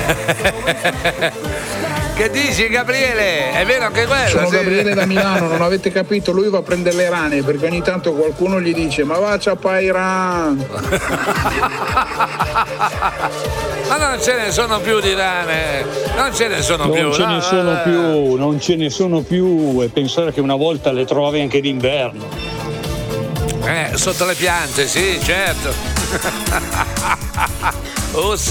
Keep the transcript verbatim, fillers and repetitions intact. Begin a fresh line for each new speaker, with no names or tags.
Che dici, Gabriele? È vero anche quello?
Sono
sì.
Gabriele da Milano, non avete capito? Lui va a prendere le rane perché ogni tanto qualcuno gli dice ma va a Ciapairan.
Ma non ce ne sono più di rane, non ce ne sono
non
più.
Non ce
no,
ne sono
eh.
più, non ce ne sono più e pensare che una volta le trovi anche d'inverno.
Eh, sotto le piante, sì, certo. Oh sì.